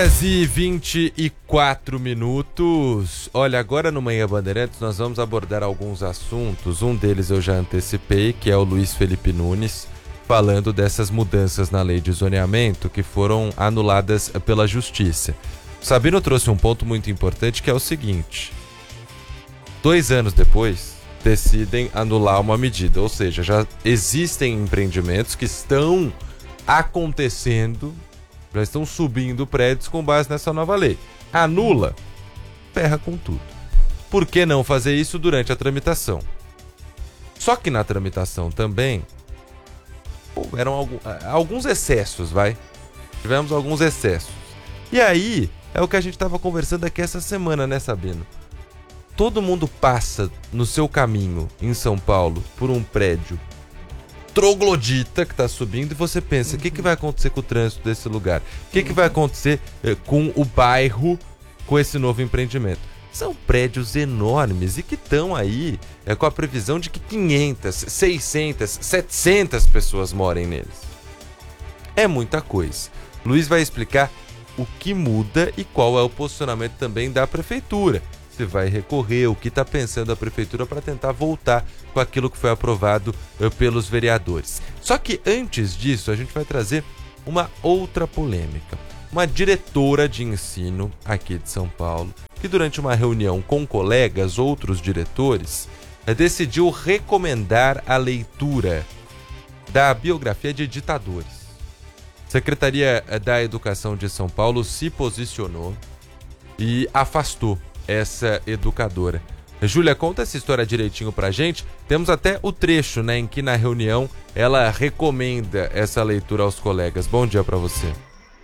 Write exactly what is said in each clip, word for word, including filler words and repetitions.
dez e vinte e quatro minutos. Olha, agora no Manhã Bandeirantes nós vamos abordar alguns assuntos. Um deles eu já antecipei, que é o Luiz Felipe Nunes, falando dessas mudanças na lei de zoneamento que foram anuladas pela Justiça. O Sabino trouxe um ponto muito importante, que é o seguinte: dois anos depois decidem anular uma medida, ou seja, já existem empreendimentos que estão acontecendo, já estão subindo prédios com base nessa nova lei. Anula, ferra com tudo. Por que não fazer isso durante a tramitação? Só que na tramitação também houveram algum, alguns excessos, vai? Tivemos alguns excessos. E aí, é o que a gente estava conversando aqui essa semana, né, Sabino? Todo mundo passa no seu caminho em São Paulo por um prédio troglodita que está subindo e você pensa, o que, que vai acontecer com o trânsito desse lugar? O que, que vai acontecer eh, com o bairro, com esse novo empreendimento? São prédios enormes e que estão aí é, com a previsão de que quinhentas, seiscentas, setecentas pessoas morem neles. É muita coisa. Luiz vai explicar o que muda e qual é o posicionamento também da prefeitura. Se vai recorrer, o que está pensando a prefeitura para tentar voltar com aquilo que foi aprovado uh, pelos vereadores. Só que antes disso, a gente vai trazer uma outra polêmica. Uma diretora de ensino aqui de São Paulo, que durante uma reunião com colegas, outros diretores, uh, decidiu recomendar a leitura da biografia de ditadores. A Secretaria da Educação de São Paulo se posicionou e afastou essa educadora. Júlia, conta essa história direitinho pra gente. Temos até o trecho, né, em que na reunião ela recomenda essa leitura aos colegas. Bom dia pra você.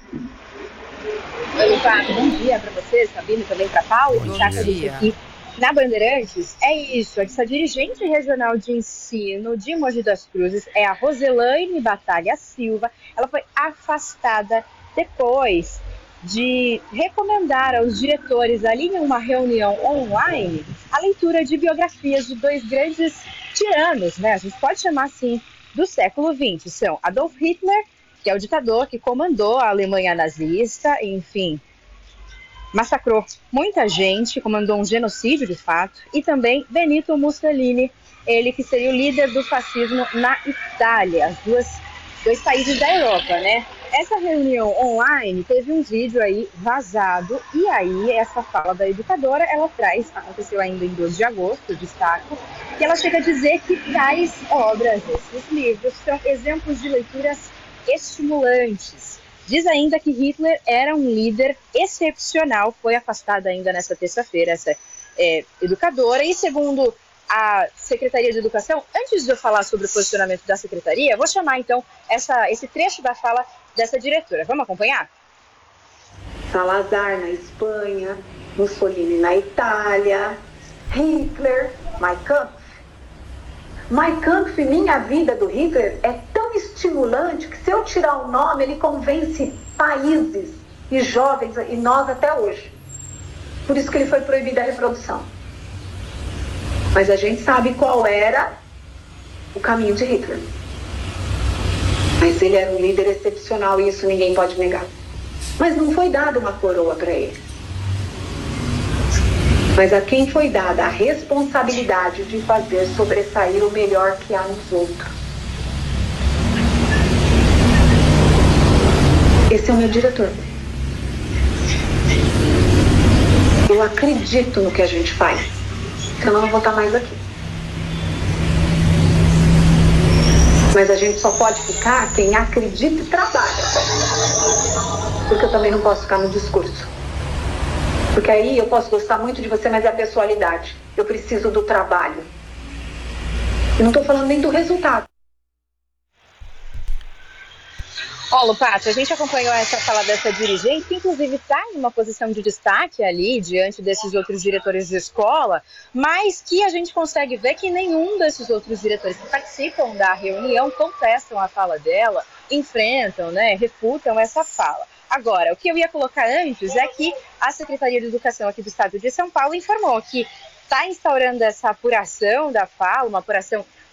Oi, Lupato. Bom dia pra você, Sabino, também pra Paulo. Bom Já que a gente aqui na Bandeirantes, é isso. Essa dirigente regional de ensino de Mogi das Cruzes é a Roselaine Batalha Silva. Ela foi afastada depois de recomendar aos diretores ali em uma reunião online a leitura de biografias de dois grandes tiranos, né? A gente pode chamar assim, do século vinte. São Adolf Hitler, que é o ditador que comandou a Alemanha nazista, enfim, massacrou muita gente, comandou um genocídio de fato, e também Benito Mussolini, ele que seria o líder do fascismo na Itália, as duas, dois países da Europa, né? Essa reunião online teve um vídeo aí vazado, e aí essa fala da educadora, ela traz, aconteceu ainda em doze de agosto, destaco, que ela chega a dizer que tais obras, esses livros, são exemplos de leituras estimulantes. Diz ainda que Hitler era um líder excepcional, foi afastada ainda nessa terça-feira essa é, educadora, e segundo a Secretaria de Educação, antes de eu falar sobre o posicionamento da Secretaria, vou chamar então essa, esse trecho da fala dessa diretora. Vamos acompanhar? Salazar na Espanha, Mussolini na Itália, Hitler, Mein Kampf. Mein Kampf, Minha Vida, do Hitler, é tão estimulante que se eu tirar o nome, ele convence países e jovens, e nós até hoje. Por isso que ele foi proibido a reprodução. Mas a gente sabe qual era o caminho de Hitler. Mas ele era um líder excepcional e isso ninguém pode negar. Mas não foi dada uma coroa para ele. Mas a quem foi dada a responsabilidade de fazer sobressair o melhor que há nos outros. Esse é o meu diretor. Eu acredito no que a gente faz. Senão eu não vou estar mais aqui. Mas a gente só pode ficar quem acredita e trabalha. Porque eu também não posso ficar no discurso. Porque aí eu posso gostar muito de você, mas é a pessoalidade. Eu preciso do trabalho. E não estou falando nem do resultado. Ó, Lupato, a gente acompanhou essa fala dessa dirigente, que inclusive está em uma posição de destaque ali, diante desses outros diretores de escola, mas que a gente consegue ver que nenhum desses outros diretores que participam da reunião contestam a fala dela, enfrentam, né, refutam essa fala. Agora, o que eu ia colocar antes é que a Secretaria de Educação aqui do Estado de São Paulo informou que está instaurando essa apuração da fala, uma apuração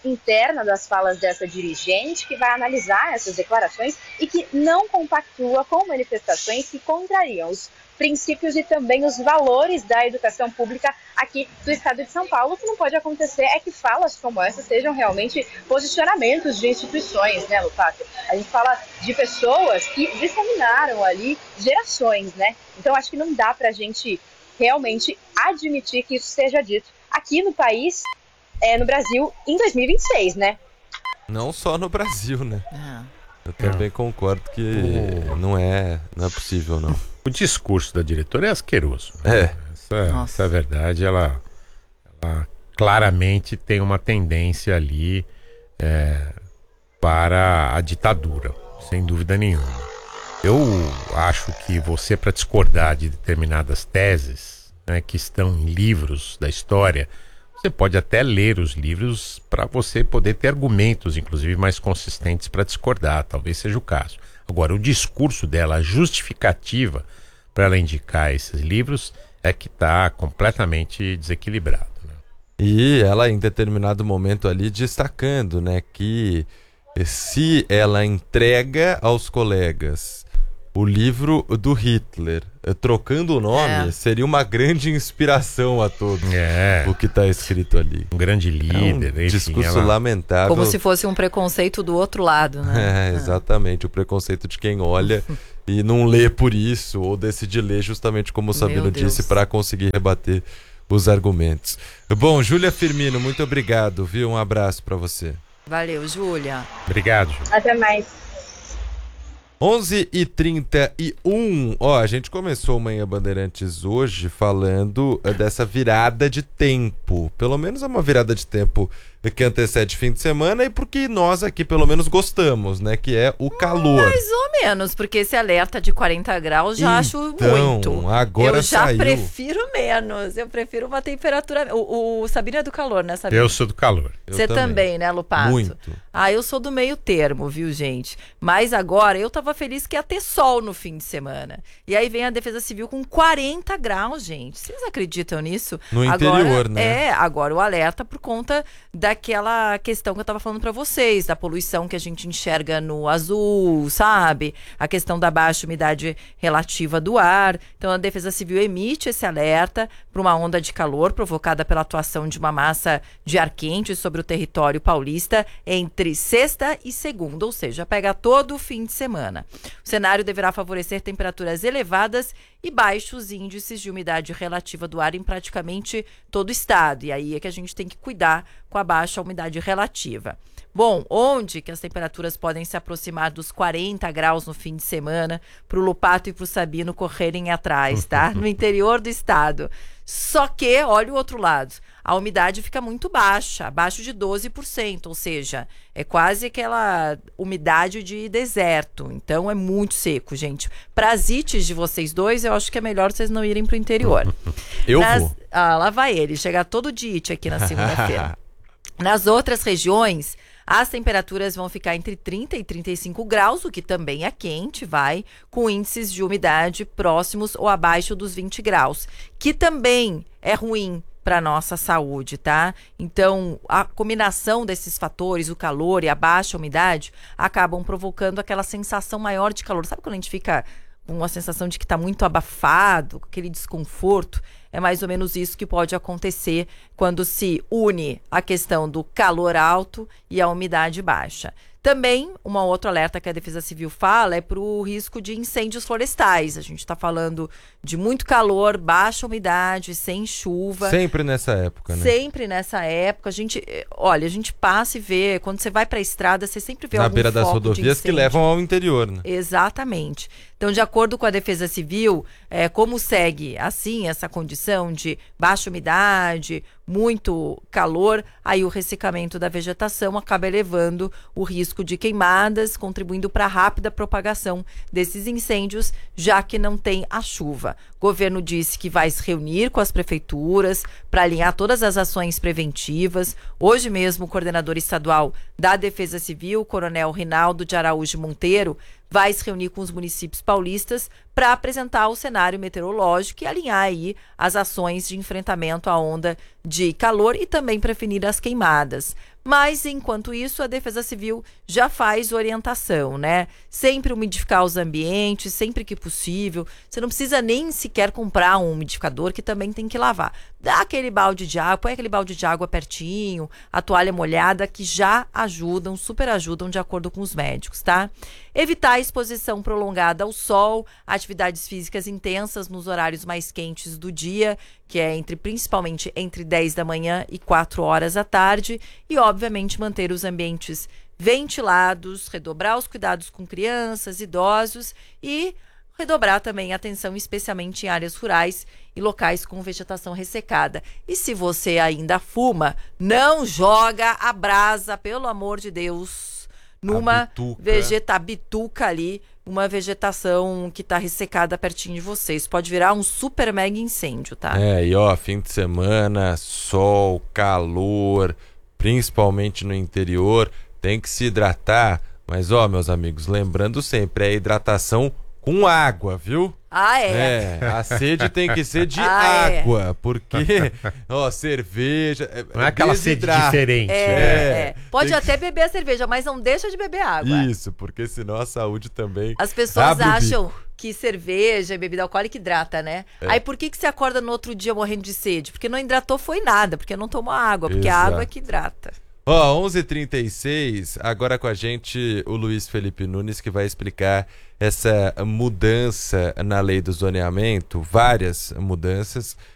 interna das falas dessa dirigente, que vai analisar essas declarações e que não compactua com manifestações que contrariam os princípios e também os valores da educação pública aqui do estado de São Paulo. O que não pode acontecer é que falas como essa sejam realmente posicionamentos de instituições, né, Lupato? A gente fala de pessoas que disseminaram ali gerações, né? Então acho que não dá pra gente realmente admitir que isso seja dito aqui no país, é, no Brasil, em dois mil e vinte e seis, né? Não só no Brasil, né? Ah. Eu também concordo que o... não, é, não é possível, não. O discurso da diretora é asqueroso. Né? É. Essa, essa é a verdade. Ela, ela claramente tem uma tendência ali é, para a ditadura, sem dúvida nenhuma. Eu acho que você, para discordar de determinadas teses, né, que estão em livros da história, você pode até ler os livros para você poder ter argumentos, inclusive, mais consistentes para discordar. Talvez seja o caso. Agora, o discurso dela, a justificativa para ela indicar esses livros, é que está completamente desequilibrado. Né? E ela, em determinado momento ali, destacando, né, que se ela entrega aos colegas o livro do Hitler, trocando o nome, é. seria uma grande inspiração a todos. É. O que está escrito ali. Um grande líder. É um enfim, discurso ela... lamentável. Como se fosse um preconceito do outro lado, né? É, exatamente. O preconceito de quem olha e não lê por isso, ou decide ler justamente como o Sabino disse, para conseguir rebater os argumentos. Bom, Júlia Firmino, muito obrigado, viu? Um abraço para você. Valeu, Júlia. Obrigado, Júlia. Até mais. onze e trinta e um, ó, a gente começou o Manhã Bandeirantes hoje falando dessa virada de tempo, pelo menos é uma virada de tempo que antecede fim de semana e porque nós aqui pelo menos gostamos, né, que é o calor. Mais ou menos, porque esse alerta de quarenta graus já então, acho muito. Agora eu já saiu. prefiro menos, eu prefiro uma temperatura... O, o Sabino é do calor, né, Sabino? Eu sou do calor. Você também. também, né, Lupato? Muito. Ah, eu sou do meio termo, viu, gente? Mas agora, eu tava feliz que ia ter sol no fim de semana. E aí vem a Defesa Civil com quarenta graus, gente. Vocês acreditam nisso? No agora, interior, né? É, agora o alerta por conta daquela questão que eu tava falando pra vocês, da poluição que a gente enxerga no azul, sabe? A questão da baixa umidade relativa do ar. Então, a Defesa Civil emite esse alerta para uma onda de calor provocada pela atuação de uma massa de ar quente sobre o território paulista entre sexta e segunda, ou seja, pega todo o fim de semana. O cenário deverá favorecer temperaturas elevadas e baixos índices de umidade relativa do ar em praticamente todo o estado. E aí é que a gente tem que cuidar com a baixa umidade relativa. Bom, onde que as temperaturas podem se aproximar dos quarenta graus no fim de semana para o Lupato e para o Sabino correrem atrás, tá? No interior do estado. Só que, olha o outro lado, a umidade fica muito baixa, abaixo de doze por cento, ou seja, é quase aquela umidade de deserto. Então é muito seco, gente. Para as ites de vocês dois, eu acho que é melhor vocês não irem para o interior. Eu Nas... vou. Ah, lá vai ele, chegar todo dia ite aqui na segunda-feira. Nas outras regiões, as temperaturas vão ficar entre trinta e trinta e cinco graus, o que também é quente, vai, com índices de umidade próximos ou abaixo dos vinte graus, que também é ruim para nossa saúde, tá? Então, a combinação desses fatores, o calor e a baixa umidade, acabam provocando aquela sensação maior de calor. Sabe quando a gente fica com uma sensação de que está muito abafado, aquele desconforto? É mais ou menos isso que pode acontecer quando se une a questão do calor alto e a umidade baixa. Também, uma outra alerta que a Defesa Civil fala é para o risco de incêndios florestais. A gente está falando de muito calor, baixa umidade, sem chuva. Sempre nessa época, né? Sempre nessa época. A gente, olha, a gente passa e vê, quando você vai para a estrada, você sempre vê Na algum beira das foco rodovias que levam ao interior, né? Exatamente. Então, de acordo com a Defesa Civil, é, como segue assim essa condição de baixa umidade, muito calor, aí o ressecamento da vegetação acaba elevando o risco de queimadas, contribuindo para a rápida propagação desses incêndios, já que não tem a chuva. O governo disse que vai se reunir com as prefeituras para alinhar todas as ações preventivas. Hoje mesmo, o coordenador estadual da Defesa Civil, o coronel Rinaldo de Araújo Monteiro, vai se reunir com os municípios paulistas para apresentar o cenário meteorológico e alinhar aí as ações de enfrentamento à onda de calor e também prevenir as queimadas. Mas, enquanto isso, a Defesa Civil já faz orientação, né? Sempre umidificar os ambientes, sempre que possível. Você não precisa nem sequer comprar um umidificador, que também tem que lavar. Dá aquele balde de água, põe aquele balde de água pertinho, a toalha molhada, que já ajudam, super ajudam, de acordo com os médicos, tá? Evitar a exposição prolongada ao sol, atividades físicas intensas nos horários mais quentes do dia, que é entre principalmente entre dez da manhã e quatro horas da tarde, e obviamente manter os ambientes ventilados, redobrar os cuidados com crianças, idosos e redobrar também a atenção, especialmente em áreas rurais e locais com vegetação ressecada. E se você ainda fuma, não joga a brasa, pelo amor de Deus, numa vegeta bituca ali, uma vegetação que tá ressecada pertinho de vocês. Pode virar um super mega incêndio, tá? É, e ó, fim de semana, sol, calor, principalmente no interior, tem que se hidratar. Mas ó, meus amigos, lembrando sempre, é hidratação com água, viu? Ah, é? É, a sede tem que ser de ah, água, é. porque, ó, cerveja... Não é aquela desidrata. sede diferente. É, É. é. Pode Tem até beber a cerveja, mas não deixa de beber água. Isso, porque senão a saúde também... As pessoas abre o acham bico. que cerveja e bebida alcoólica hidrata, né? É. Aí por que, que você acorda no outro dia morrendo de sede? Porque não hidratou foi nada, porque não tomou água, porque Exato. a água é que hidrata. Ó, onze e trinta e seis, agora com a gente o Luiz Felipe Nunes, que vai explicar essa mudança na lei do zoneamento, várias mudanças